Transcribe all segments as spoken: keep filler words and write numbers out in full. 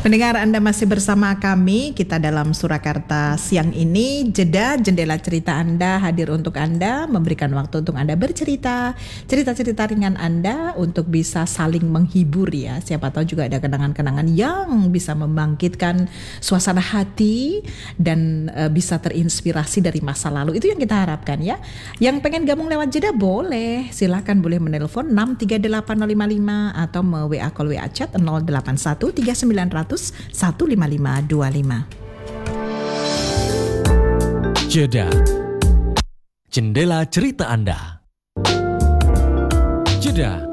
Pendengar, Anda masih bersama kami. Kita dalam Surakarta siang ini. Jeda jendela cerita Anda hadir untuk Anda, memberikan waktu untuk Anda bercerita, cerita-cerita ringan Anda untuk bisa saling menghibur ya. Siapa tahu juga ada kenangan-kenangan yang bisa membangkitkan suasana hati dan e, bisa terinspirasi dari masa lalu. Itu yang kita harapkan ya. Yang pengen gabung lewat jeda boleh, silakan boleh menelpon enam tiga delapan nol lima lima atau me-W A call W A chat nol delapan satu tiga sembilan nol nol satu lima lima dua lima. Jeda. Jendela cerita Anda. Jeda.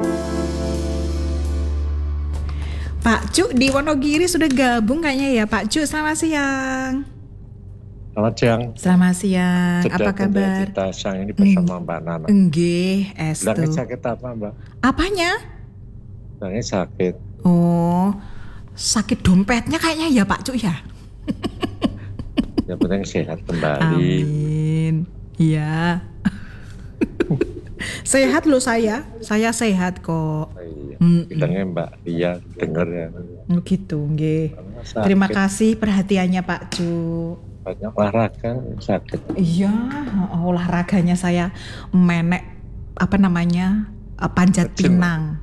Pak Cuk di Wonogiri sudah gabung kayaknya ya. Pak Cuk, selamat siang. Selamat siang. Selamat siang. Jeda Apa kabar? Kita siang ini bersama mm. Mbak Nana. Enggak, estu. Bilangnya sakit apa, Mbak? Apanya? Bilangnya sakit. Oh, sakit dompetnya kayaknya ya Pak Cuk ya. Yang penting sehat kembali. Amin. Iya. Sehat loh saya. Saya sehat kok. Oh, iya. Bilangnya Mbak Lia denger ya. Gitu, nggih. Terima kasih perhatiannya Pak Cuk. Banyak olahraga sakit. Iya, olahraganya saya menek apa namanya? Panjat Kecil. Pinang.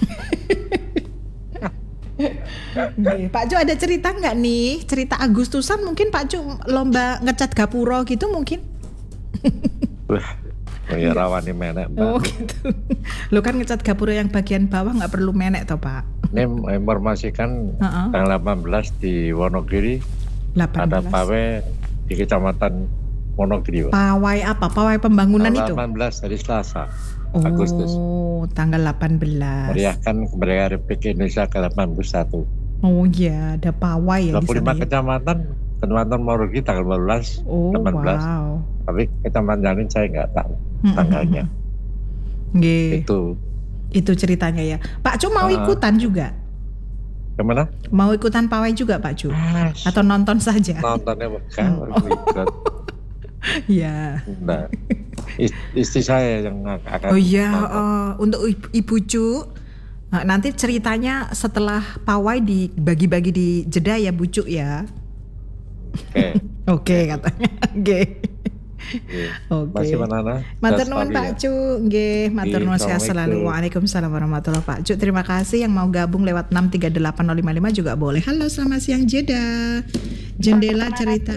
Pak Cuk ada cerita nggak nih? Cerita Agustusan mungkin Pak Cuk lomba ngecat gapuro gitu mungkin? Wah, oh ya rawan nih menek Mbak. Oh gitu. Lo kan ngecat gapuro yang bagian bawah nggak perlu menek toh Pak? Ini informasikan uh-uh. tanggal delapan belas di Wonogiri delapan belas. Ada pawai di Kecamatan Wonogiri. Pak. Pawai apa? Pawai pembangunan tanggal itu? delapan belas dari Selasa. Oh, Agustus. Tanggal delapan belas. Meriahkan kemerdekaan Republik Indonesia ke delapan puluh satu. Oh iya, ada pawai ya dua puluh lima di sana. Kecamatan, Kecamatan Wonogiri tanggal dua belas, oh, delapan belas. Wow. Tapi Kecamatan Janin saya nggak tahu mm-hmm. tanggalnya. Nggih. Itu. Itu ceritanya ya. Pak Cuk mau uh, ikutan juga? Kemana? Mau ikutan pawai juga Pak Cuk? Ah, atau nonton saja? Nontonnya bukan, oh. ikut. Ya. Nah, istri saya yang akan. Oh iya, uh, untuk Ibu Cuk, nah, nanti ceritanya setelah pawai dibagi-bagi di jeda ya Bu Cuk ya. Oke. Oke katanya. Oke. Oke. Masih Nana. Matur nuwun Pak Cuk, nggih, matur nuwun sehat selalu. Waalaikumsalam warahmatullahi wabarakatuh. Pak Cuk, terima kasih. Yang mau gabung lewat enam tiga delapan nol lima lima juga boleh. Halo, selamat siang jeda. Jendela cerita.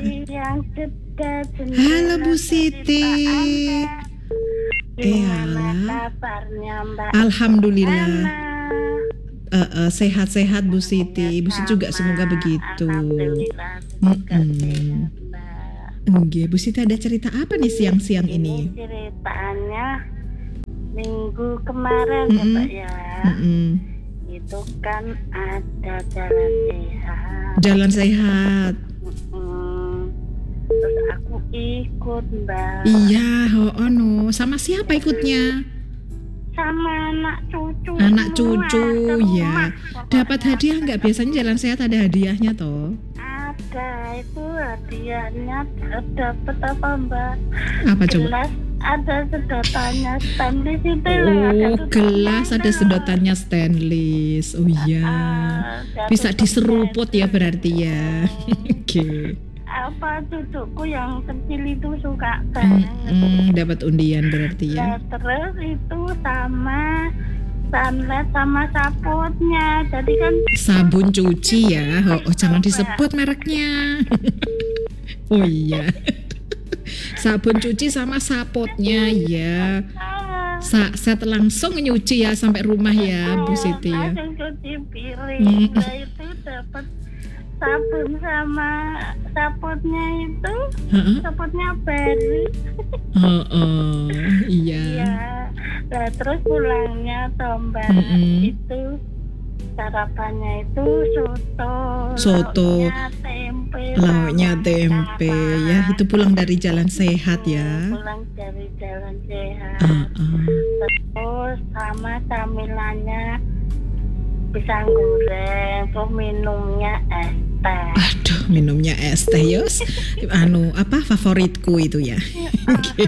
Halo Bu Siti. Gimana kabarnya Mbak? Alhamdulillah. Uh, uh, sehat-sehat Bu Siti. Bu Siti juga semoga begitu. Alhamdulillah. Enggak, Bu Siti ada cerita apa nih siang-siang ini? Ini ceritanya minggu kemarin mm-hmm. ya Mbak ya. Mm-hmm. Itu kan ada jalan sehat. Jalan sehat. Mm-hmm. Terus aku ikut Mbak. Iya, oh, oh no. Sama siapa ikutnya? Sama anak cucu. Anak cucu, ya. Dapat hadiah nggak? Biasanya jalan sehat ada hadiahnya toh? Ada, itu hadiahnya dapat apa Mbak? Apa coba? Gelas ada sedotannya stainless itu. Oh, gelas ada sedotannya stainless. Oh iya. Uh, Bisa diseruput ya berarti ya. Oke. Okay. Apa cucuku yang kecil itu suka banget. Mm, dapat undian berarti ya. Nah, terus itu sama sunlight sama saputnya. Jadi kan sabun cuci ya. Oh, oh jangan disebut mereknya. Oh iya. Sabun cuci sama saputnya ya. Sa- set langsung nyuci ya sampai rumah ya Bu Siti ya. Langsung cuci piring. Nah, itu dapat sabun sama saputnya itu. Uh-uh. Saputnya baru. Oh, oh iya. Iya. Nah, terus pulangnya tombak mm-hmm. itu sarapannya itu soto, soto, lauknya tempe, lauknya tempe ya. Itu pulang dari jalan sehat ya. Pulang dari jalan sehat. Uh-uh. Terus sama camilannya pisang goreng, terus minumnya es teh. Aduh, minumnya es teh yos. Anu apa favoritku itu ya. Okay.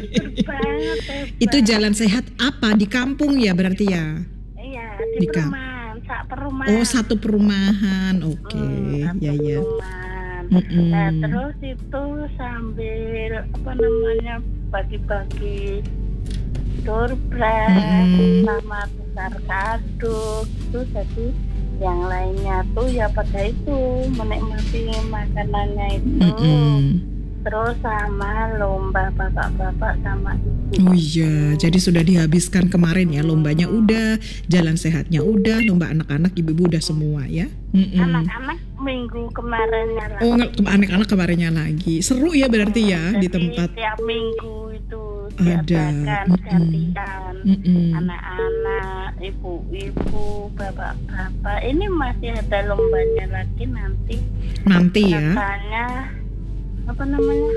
Banget, itu jalan sehat apa di kampung ya berarti ya? Iya di, di perumahan. Sak perumahan. Oh, satu perumahan. Oke, okay. hmm, ya ya. Mm-mm. Nah, terus itu sambil apa namanya bagi-bagi doorpress mm. sama besar kado itu, jadi yang lainnya tuh ya pada itu menikmati makanannya itu. Mm-mm. Terus sama lomba bapak-bapak sama ibu. Oh iya, jadi sudah dihabiskan kemarin ya, lombanya udah, jalan sehatnya udah, lomba anak-anak ibu-ibu udah semua ya. Mm-mm. Anak-anak minggu kemarinnya lagi. Oh, anak-anak kemarinnya lagi. Seru ya berarti ya. Jadi di tempat. Tiap minggu itu ada gantian anak-anak, ibu-ibu, bapak-bapak. Ini masih ada lombanya lagi nanti. Nanti ya. Katanya apa namanya?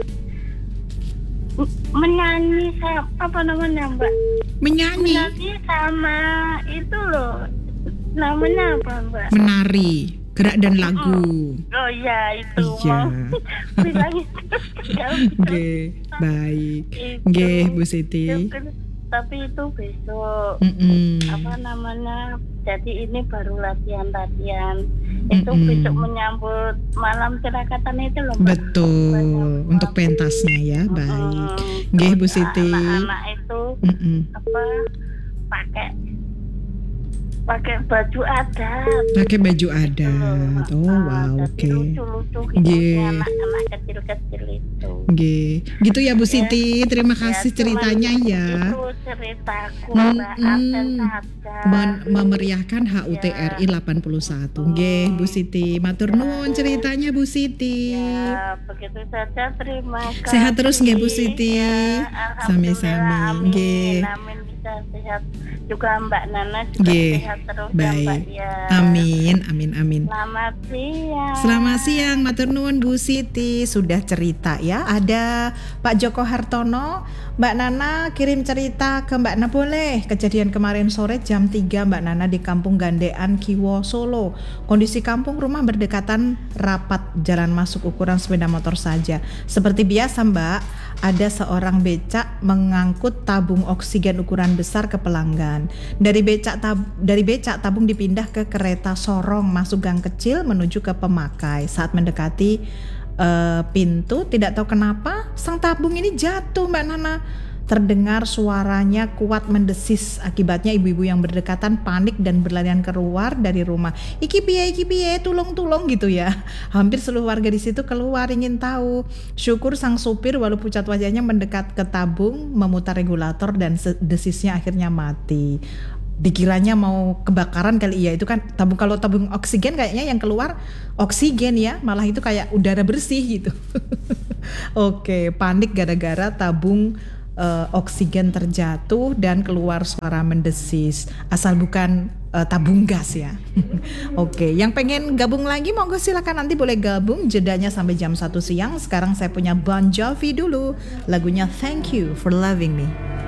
Menyanyi sama apa namanya, Mbak? Menyanyi. Menyanyi sama itu loh. Namanya apa, Mbak? Menari, gerak dan lagu. Oh iya itu. Iya. Bilang itu. Oke, baik. Oke, Bu Siti. Tapi itu besok. Mm-mm. Apa namanya? Jadi ini baru latihan-latihan. Itu Mm-mm. besok menyambut malam tirakatan itu loh, Mbak. Betul. Banyak, untuk pentasnya ya, baik. Nggih, Bu Siti. Anak-anak itu Mm-mm. apa? Pakai pakai baju adat. Pakai baju adat. Oh, wow, oke. Okay. Lucu-lucu gitu yeah. Anak-anak kecil-kecil itu. Nggih. Gitu ya Bu Siti. Terima kasih ya, ceritanya ya. Itu ceritaku, Mbak. Mm-mm. Men- memeriahkan H U T R I ya. delapan puluh satu. Nggih, Bu Siti. Matur nuwun ceritanya Bu Siti. Ya, begitu saja. Terima kasih. Sehat terus nggih Bu Siti. Ya, sami-sami. Nggih. Amin bisa sehat juga Mbak Nana juga Gih, sehat terus baik. Ya Mbak ya. Amin, amin, amin. Selamat siang. Selamat siang, matur nuwun Bu Siti. Sudah cerita ya. Ada Pak Joko Hartono, Mbak Nana kirim cerita ke Mbak Nana boleh. Kejadian kemarin sore jam tiga Mbak Nana di Kampung Gandean Kiwo Solo. Kondisi kampung rumah berdekatan rapat, jalan masuk ukuran sepeda motor saja. Seperti biasa Mbak, ada seorang becak mengangkut tabung oksigen ukuran besar ke pelanggan. Dari becak tab- dari becak tabung dipindah ke kereta sorong masuk gang kecil menuju ke pemakai. Saat mendekati uh, pintu, tidak tahu kenapa sang tabung ini jatuh Mbak Nana. Terdengar suaranya kuat mendesis. Akibatnya ibu-ibu yang berdekatan panik dan berlarian keluar dari rumah. Iki piye, iki piye, tulung-tulung gitu ya. Hampir seluruh warga di situ keluar ingin tahu. Syukur sang supir walau pucat wajahnya mendekat ke tabung, memutar regulator dan desisnya akhirnya mati. Dikiranya mau kebakaran kali ya, itu kan tabung, kalau tabung oksigen kayaknya yang keluar oksigen ya, malah itu kayak udara bersih gitu. Oke, panik gara-gara tabung Uh, oksigen terjatuh dan keluar suara mendesis, asal bukan uh, tabung gas ya. Oke, okay. Yang pengen gabung lagi monggo silakan, nanti boleh gabung, jedanya sampai jam satu siang. Sekarang saya punya Bon Jovi dulu, lagunya Thank You for Loving Me.